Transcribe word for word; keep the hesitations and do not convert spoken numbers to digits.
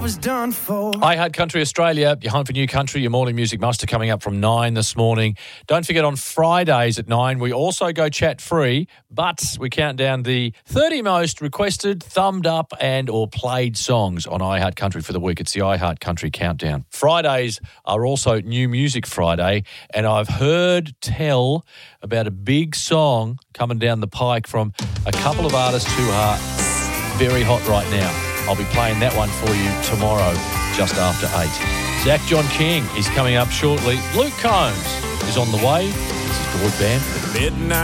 was done for. I Heart Country Australia, your home for new country, your morning music muster coming up from nine this morning. Don't forget on Fridays at nine, we also go chat free, but we count down the thirty most requested, thumbed up and or played songs on I Heart Country for the week. It's the I Heart Country Countdown. Fridays are also New Music Friday, and I've heard tell about a big song coming down the pike from a couple of artists who are very hot right now. I'll be playing that one for you tomorrow, just after eight. Zach John King is coming up shortly. Luke Combs is on the way. This is Broadband. Midnight.